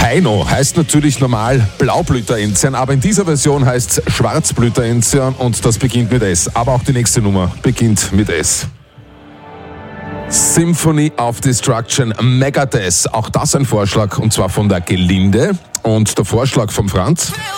Heino heißt natürlich normal Blaublüter-Enzian, aber in dieser Version heißt es Schwarzblüter-Enzian und das beginnt mit S. Aber auch die nächste Nummer beginnt mit S. Symphony of Destruction, Megadeth. Auch das ein Vorschlag und zwar von der Gelinde und der Vorschlag von Franz.